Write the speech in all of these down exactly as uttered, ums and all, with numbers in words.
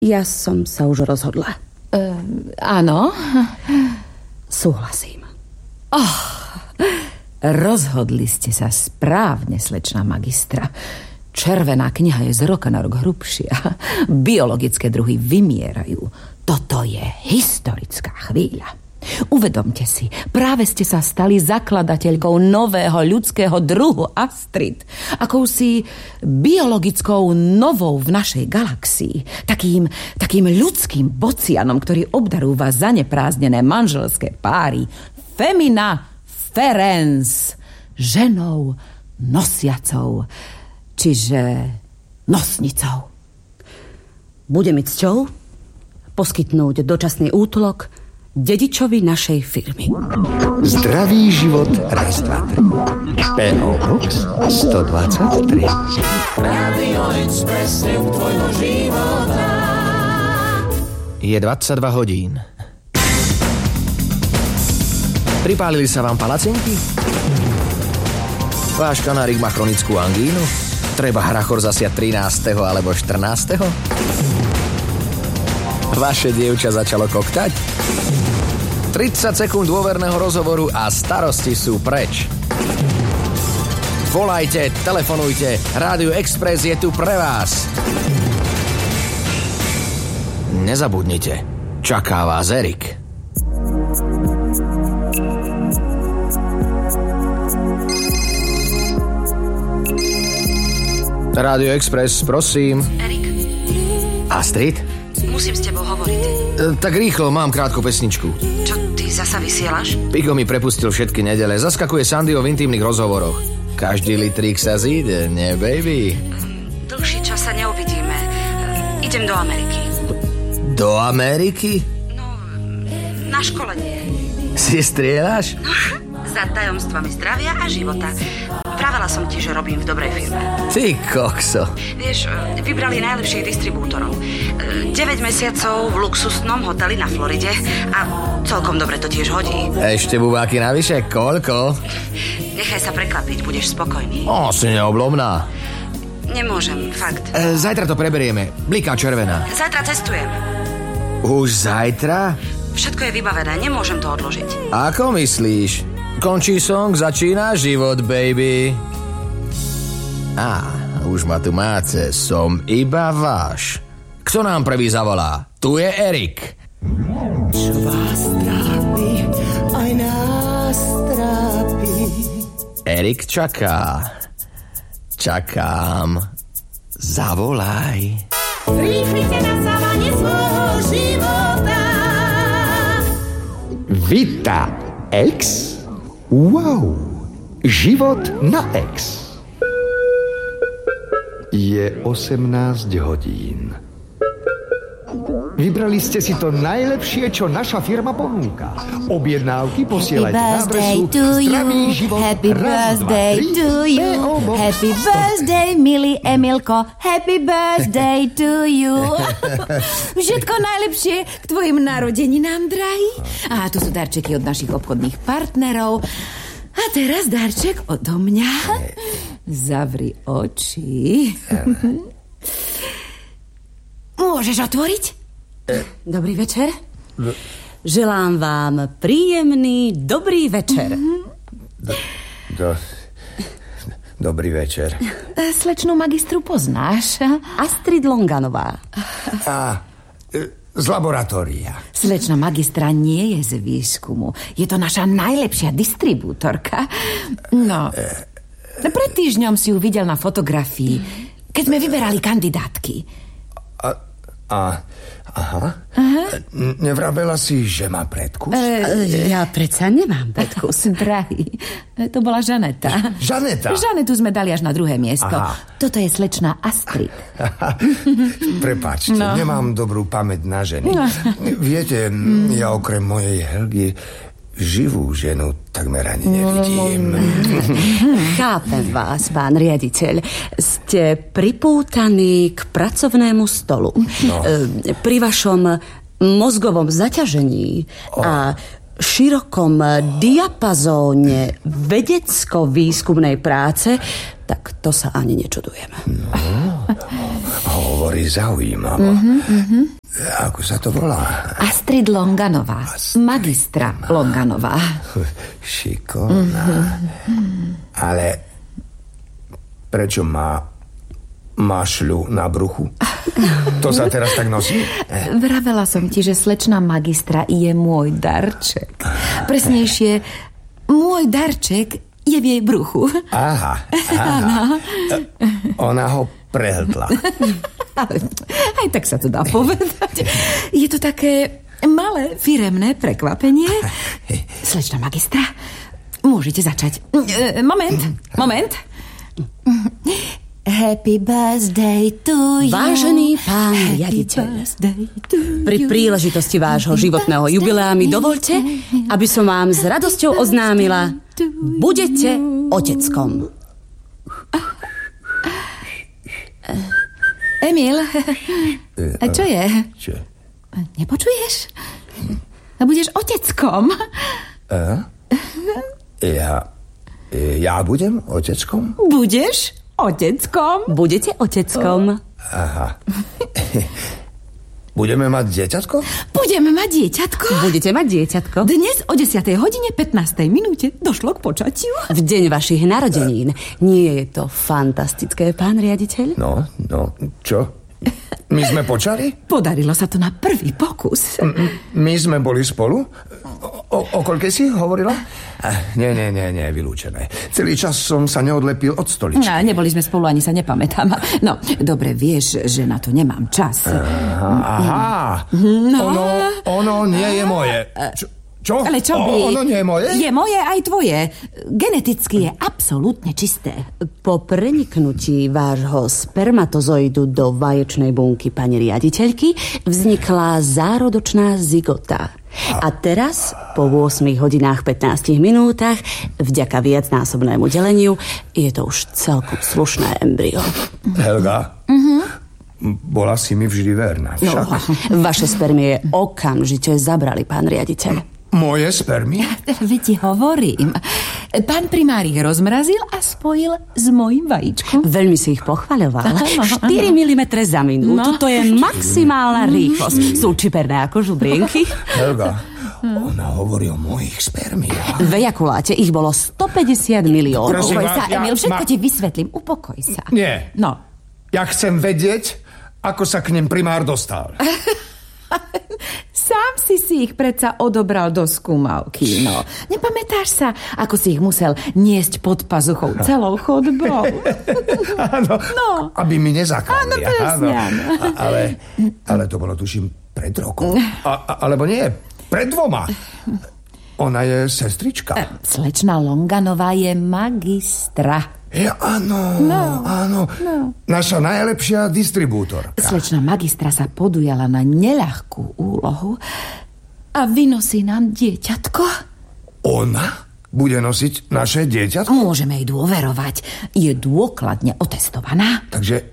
Ja som sa už rozhodla. Uh, áno. Súhlasím. Oh, rozhodli ste sa správne, slečná magistra. Červená kniha je z roka na rok hrubšia. Biologické druhy vymierajú. Toto je historická chvíľa. Uvedomte si, práve ste sa stali zakladateľkou nového ľudského druhu Astrid. Akousi biologickou novou v našej galaxii. Takým, takým ľudským bocianom, ktorý obdarúva zaneprázdnené manželské páry. Femina Ferenc. Ženou nosiacou. Čiže nosnicou. Bude mi cťou poskytnúť dočasný útulok dedičovi našej firmy. Zdravý život raz, dva, tri. pé ó Box sto dvadsaťtri. Radio Express je tvojho života. Je dvadsaťdva hodín. Pripálili sa vám palacinky? Váš kanárik má chronickú angínu? Treba hrachor zasiať trinásteho alebo štrnásteho? Vaše dievča začalo koktať? tridsať sekúnd dôverného rozhovoru a starosti sú preč. Volajte, telefonujte, Rádio Express je tu pre vás. Nezabudnite, čaká vás Erik. Rádio Express, prosím. Erik? Astrid? Musím s tebou hovoriť. E, tak rýchlo, mám krátku pesničku. Čo, ty zasa vysielaš? Pigo mi prepustil všetky nedele. Zaskakuje Sandyho v intimných rozhovoroch. Každý litrík sa zíde, nie, baby? Dlhší čas sa neuvidíme. Idem do Ameriky. Do Ameriky? No, na školenie. Si strieľaš? No, za tajomstvami zdravia a života. Pravila som ti, že robím v dobrej firme. Ty kokso. Vieš, vybrali najlepších distribútorov. deväť mesiacov v luxusnom hoteli na Floride a celkom dobre to tiež hodí. Ešte bubáky navyše? Koľko? Nechaj sa prekvapiť, budeš spokojný. O, si neoblomná. Nemôžem, fakt. E, zajtra to preberieme. Bliká červená. Zajtra cestujem. Už zajtra? Všetko je vybavené, nemôžem to odložiť. Ako myslíš? Končí song, začína život, baby. Á, už ma tu máte, som iba váš. Kto nám prvý zavolá? Tu je Erik. Čo vás trápi, aj nás trápi. Erik čaká. Čakám. Zavolaj. Rýchlite na závanie svojho života. Vita X. Wow, život na X. Je osemnásť hodín. Vybrali ste si to najlepšie, čo naša firma ponúka. Objednávky posielajte na adresu Zdravý život. Happy birthday to you. Happy birthday, milý Emilko. Happy birthday to you. Všetko najlepšie k tvojim narodeninám, drahý. A tu sú darčeky od našich obchodných partnerov. A teraz darček odo mňa. Zavri oči. Môžeš otvoriť? Dobrý večer. Želám vám príjemný dobrý večer. Do, do, dobrý večer. Slečnú magistru poznáš? Astrid Longanová. A z laboratória. Slečna magistra nie je z výskumu. Je to naša najlepšia distribútorka. No, pred týždňom si ju videl na fotografii, keď sme vyberali kandidátky. A, a aha. aha. Nevravela si, že má predkus? E, ja predsa nemám predkus. Drahý, to bola Žaneta. Žaneta? Žanetu sme dali až na druhé miesto. Aha. Toto je slečna Astrid. Prepáčte, no. Nemám dobrú pamäť na ženy. No. Viete, ja okrem mojej Helgy živú ženu takmer ani nevidím. Chápem vás, pán riaditeľ. Ste pripútaní k pracovnému stolu. No. Pri vašom mozgovom zaťažení oh. a širokom diapazóne vedecko-výskumnej práce, tak to sa ani nečudujeme. No, hovorí zaujímavo. Mm-hmm, mm-hmm. Ako sa to volá? Astrid Longanová. Astrid. Magistra Longanová. Šikovná. Mm-hmm. Ale prečo má mašľu na bruchu? To sa teraz tak nosí? Vravela som ti, že slečna Magistra je môj darček. Presnejšie, môj darček je v jej bruchu. Aha, aha. Ona ho prehltla. Aj tak sa to dá povedať. Je to také malé, firemné prekvapenie. Slečna Magistra, môžete začať. Moment, moment. Happy birthday to you. Vážený pán riaditeľ, pri príležitosti vášho životného jubilea mi dovoľte, aby som vám s radosťou oznámila, budete oteckom. Emil, a čo je? Čo? Nepočuješ? Budeš oteckom. A? Ja... Ja budem oteckom? Budeš oteckom? Budete oteckom. Aha. Budeme mať dieťatko? Budeme mať dieťatko. Budete mať dieťatko. Dnes o desiatej hodine pätnástej minúte došlo k počatiu. V deň vašich narodenín. Nie je to fantastické, pán riaditeľ? No, no, čo? My sme počali? Podarilo sa to na prvý pokus. M- my sme boli spolu? O, o koľkej si hovorila? Ah, nie, nie, nie, nie, vylúčené. Celý čas som sa neodlepil od stoličky. No, neboli sme spolu, ani sa nepamätám. No, dobre, vieš, že na to nemám čas. Aha, aha. No. Ono, ono nie je moje. Čo? Čo? Ale čo by? O, ono nie je moje? Je moje aj tvoje. Geneticky je absolútne čisté. Po preniknutí vášho spermatozoidu do vaječnej bunky pani riaditeľky vznikla zárodočná zygota. A teraz, po ôsmich hodinách pätnástich minútach, vďaka viacnásobnému deleniu, je to už celkom slušné embryo. Helga? Mhm. Bola si mi vždy verná. Však. No, vaše spermie okamžite zabrali, pán riaditeľ. Moje spermie? Veď ti hovorím. Pán primár ich rozmrazil a spojil s mojím vajíčkom. Veľmi si ich pochvaľoval. štyri milimetre za minútu. No. To je maximálna rýchlosť. Sú čiperné ako žubrienky. Helga, ona hovorí o mojich spermiách. V ejakuláte ich bolo stopäťdesiat miliónov. Upokoj sa, ja, Emil, všetko ma... ti vysvetlím. Upokoj sa. Nie. No. Ja chcem vedieť, ako sa k nim primár dostal. Sám si si ich predsa odobral do skúmavky, no. Nepamätáš sa, ako si ich musel niesť pod pazuchou celou chodbou? Áno, no. Aby mi nezakali. Áno, presne, áno. Ale, ale to bolo, tuším, pred rokom. A, a, alebo nie, pred dvoma. Ona je sestrička. Slečna Longanová je magistra. Ja, áno, no, áno. No. Naša najlepšia distribútorka. Slečna magistra sa podujala na neľahkú úlohu a vynosí nám dieťatko. Ona bude nosiť naše dieťatko? Môžeme jej dôverovať. Je dôkladne otestovaná. Takže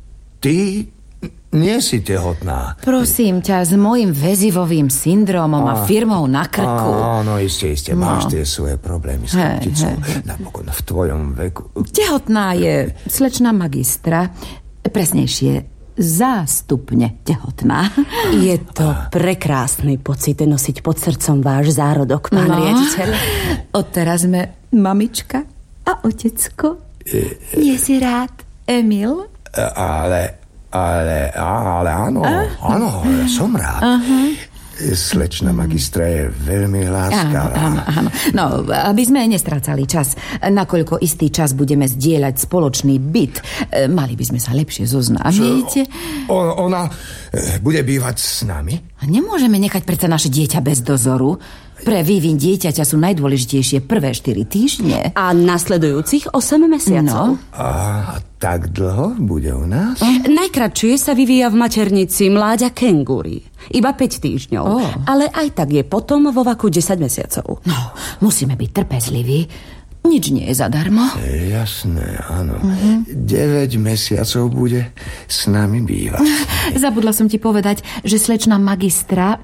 ty nie si tehotná. Prosím ťa, s mojím väzivovým syndrómom a, a firmou na krku. Áno, iste, iste. No. Máš tie svoje problémy s krticou. Napokon v tvojom veku. Tehotná je slečna magistra. Presnejšie, zástupne tehotná. Je to prekrásny pocit nosiť pod srdcom váš zárodok, pán no. riaditeľ. Odteraz sme mamička a otecko. E, Nie si rád, Emil? Ale... Ale, ale áno, áno, som rád. Uh-huh. Slečna magistra je veľmi láskavá. Áno, áno. No, aby sme nestrácali čas, nakoľko istý čas budeme zdieľať spoločný byt, mali by sme sa lepšie zoznámiť. On, ona bude bývať s nami? Nemôžeme nechať predsa naše dieťa bez dozoru. Pre vývin dieťaťa sú najdôležitejšie prvé štyri týždne. A nasledujúcich osem mesiacov. No. A tak dlho bude u nás? Uh. Najkratšie sa vyvíja v maternici mláďa kengúry. Iba päť týždňov. Oh. Ale aj tak je potom vo vaku desať mesiacov. No, musíme byť trpezliví. Nič nie je zadarmo. E, jasné, áno. Uh-huh. deväť mesiacov bude s nami bývať. Zabudla som ti povedať, že slečna magistra...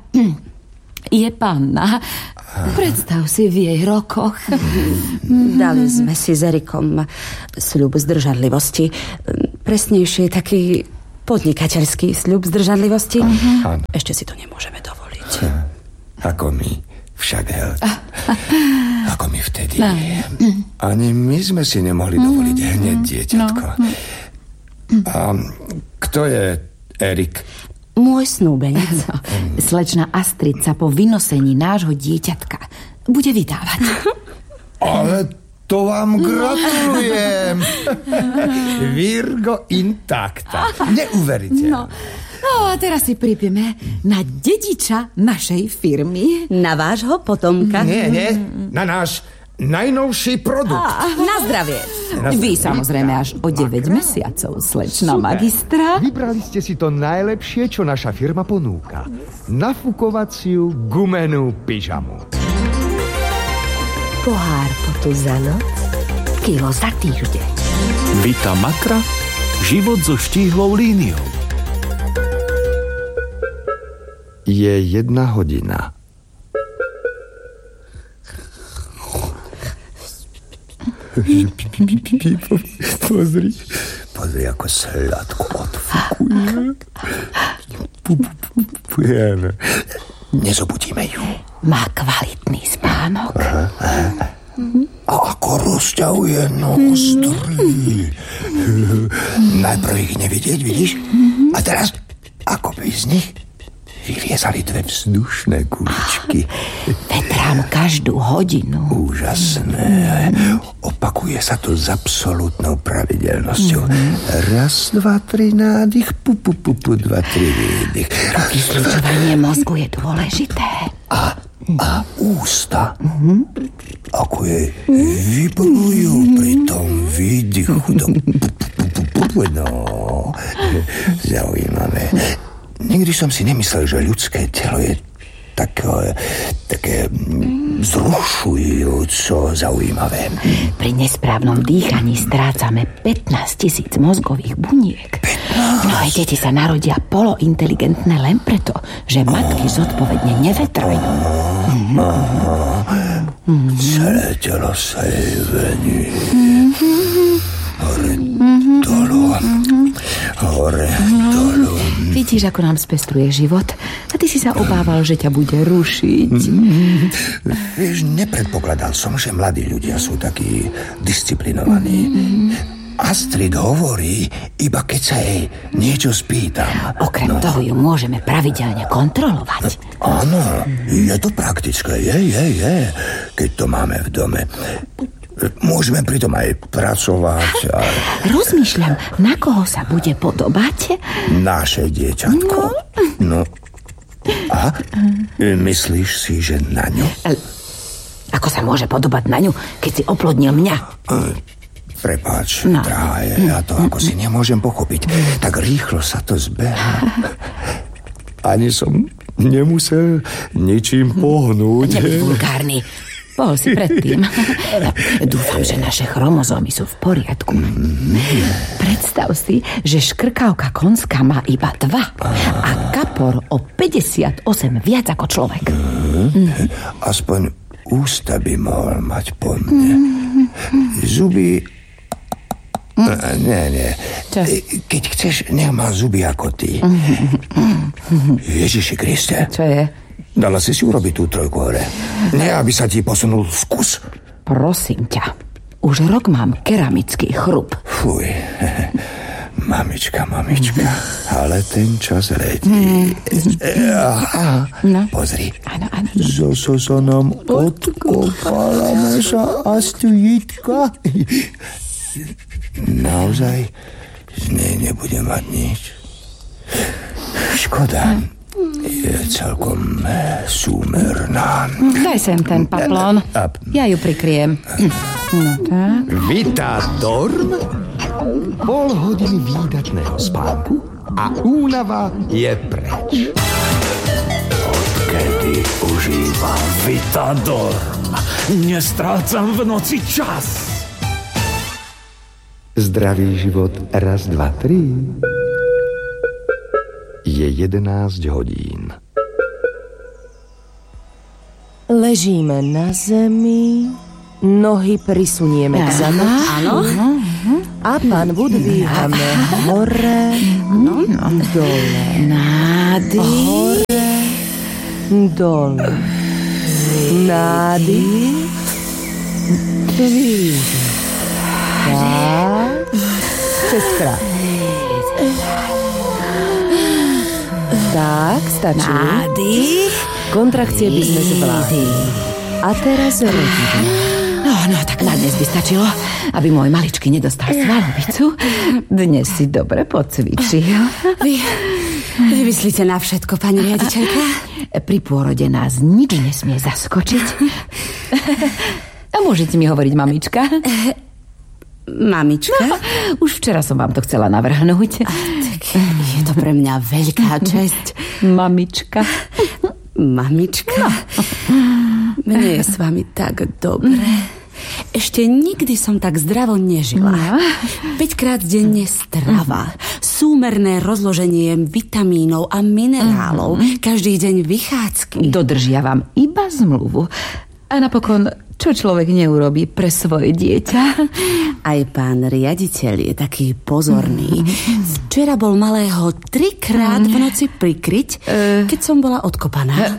je panna. Predstav si v jej rokoch. Dali sme si s Erikom sľub zdržanlivosti. Presnejšie taký podnikateľský sľub zdržanlivosti. Áno. Ešte si to nemôžeme dovoliť. Ako my, však Helga. Ako my vtedy. Ani my sme si nemohli dovoliť hneď dieťatko. A kto je Erik? Môj snúbenec. Slečna Astrid sa po vynosení nášho dieťatka bude vydávať. Ale to vám gratulujem. Virgo intacta. Neuveriteľné. No. no a teraz si pripijeme na dediča našej firmy. Na vášho potomka. Nie, nie. Na náš najnovší produkt. A, na zdravie. Vy samozrejme až o deväť mesiacov, slečna magistra. Vybrali ste si to najlepšie, čo naša firma ponúka. Nafukovaciu gumenú pyžamu. Pohár potu za noc, kilo za týždeň. Vita Makra, život so štíhlou líniou. Je jedna hodina. Pozri, pozri, ako sladko odfúkuje. Nezobudíme ju. Má kvalitný spánok. Aha, aha. A ako rozťahuje nostry. Najprv ich nevidieť, vidíš? A teraz, ako by z nich vyviezali dve vzdušné kuličky. Vetrám každú hodinu. Úžasné. Opakuje sa to s absolútnou pravidelnosťou. Raz, dva, tri nádych, pu, pu, pu, pu, dva, tri výdych. Okysličovanie mozgu je dôležité. A, a ústa, ako jej vybrujú pri tom výdychu. No, zaujímavé. Nikdy som si nemyslel, že ľudské telo je také, také vzrušujúco zaujímavé. Pri nesprávnom dýchaní strácame pätnásť tisíc mozgových buniek. pätnásť? Mnohé deti sa narodia polointeligentné len preto, že matky zodpovedne nevetrajú. Celé telo sa jej vení. Hore dolu. Hore dolu. Vidíš, ako nám spestruje život? A ty si sa obával, že ťa bude rušiť. Vieš, nepredpokladal som, že mladí ľudia sú takí disciplinovaní. Astrid hovorí, iba keď sa jej niečo spýtam. Okrem no. toho ju môžeme pravidelne kontrolovať. Áno, je to praktické, je, je, je, keď to máme v dome. Môžeme pritom aj pracovať. A... Rozmýšľam, na koho sa bude podobať? Naše dieťatko. No. no. A? Myslíš si, že na ňu? Ako sa môže podobať na ňu, keď si oplodnil mňa? Prepáč, no. drahá, ja to ako si nemôžem pochopiť. Tak rýchlo sa to zbehá. Ani som nemusel ničím pohnúť. Nebyť vulgárny. Bol si predtým. Dúfam, že naše chromozómy sú v poriadku. Predstav si, že škrkávka konská má iba dva a kapor o päťdesiatosem viac ako človek. Aspoň ústa by mohol mať po mne. Zuby... Nie, nie. Keď chceš, nech má zuby ako ty. Ježiši Kriste. Čo je? Dala si si urobiť tú trojku hore. Nie, aby sa ti posunul vkus. Prosím ťa, už rok mám keramický chrup. Fuj, mamička, mamička, ale ten čas letí. Aha, no. Pozri. Áno, áno. Zoso sa nám odkopala naša Astridka. Naozaj z nej nebude mať nič. Škoda. Je celkom súmerná. Daj sem ten paplón. Ja ju prikryjem. No tak. Vitadorm? Pol hodiny výdatného spánku a únava je preč. Odkedy užívam Vitadorm, nestrácam v noci čas. Zdravý život raz, dva, tri. Je jedenásť hodín. Ležíme na zemi, nohy prisunieme k zadu. Áno. A pán Wood dvíhame hore, no, no. dole. Nádych. Hore, dole. Nádych. Výdych. Tak. Šestkrát. Tak, stačí. Nádych. Kontrakcie by sme zvládli. A teraz rodina. No, no, tak na dnes by stačilo, aby môj maličky nedostal svalovicu. Dnes si dobre pocvičil. Vy, vy myslíte na všetko, pani riaditeľka? Pri pôrode nás nič nesmie zaskočiť. A môžete mi hovoriť mamička? Mamička? No, už včera som vám to chcela navrhnúť. A, tak je to pre mňa veľká česť. Mamička. Mamička? Mne je s vami tak dobre. Ešte nikdy som tak zdravo nežila. päťkrát denne strava, súmerné rozloženie vitamínov a minerálov, každý deň vychádzky. Dodržiavam iba zmluvu. A napokon, čo človek neurobí pre svoje dieťa? Aj pán riaditeľ je taký pozorný. Včera bol malého trikrát v noci prikryť, keď som bola odkopaná.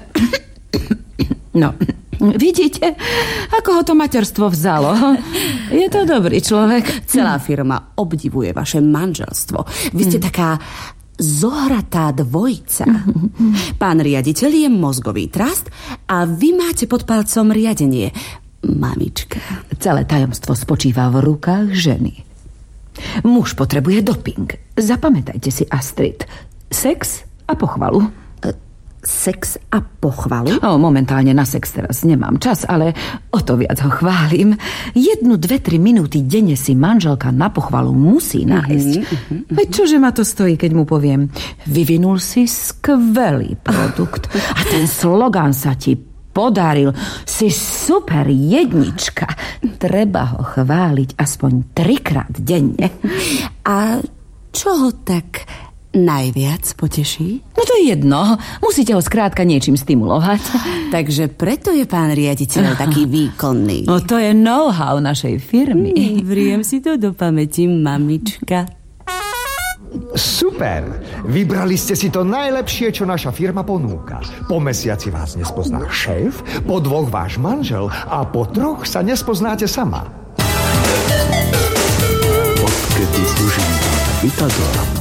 No, vidíte, ako ho to materstvo vzalo. Je to dobrý človek. Celá firma obdivuje vaše manželstvo. Vy ste taká zohratá dvojica. Pán riaditeľ je mozgový trast a vy máte pod palcom riadenie. Mamička. Celé tajomstvo spočíva v rukách ženy. Muž potrebuje doping. Zapamätajte si, Astrid. Sex a pochvalu. Sex a pochvalu? O, momentálne na sex teraz nemám čas, ale o to viac ho chválim. Jednu, dve, tri minúty denne si manželka na pochvalu musí nájsť. Mm-hmm, mm-hmm. Veď čože ma to stojí, keď mu poviem, vyvinul si skvelý produkt a ten slogán sa ti podaril. Si super jednička. Treba ho chváliť aspoň trikrát denne. A čo ho tak najviac poteší? No to je jedno. Musíte ho skrátka niečím stimulovať. Takže preto je pán riaditeľ taký výkonný. No to je know-how našej firmy. Mm, vriem si to do pamäti, mamička. Super! Vybrali ste si to najlepšie, čo naša firma ponúka. Po mesiaci vás nespozná šéf, po dvoch váš manžel a po troch sa nespoznáte sama. Odkedy slúžim Vitazor.